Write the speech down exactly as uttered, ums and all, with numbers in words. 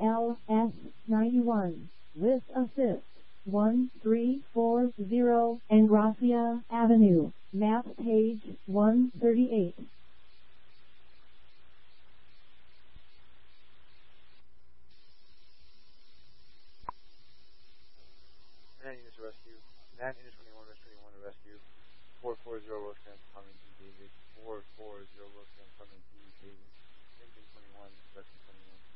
L S ninety-one. With assist. one three four zero Engracia Avenue. Map page one thirty-eight. nine units to rescue. nine units twenty-one, rescue twenty-one to rescue. four four zero Rosecrans coming to David. four four zero Rosecrans coming to David. Engine twenty-one, rescue twenty-one.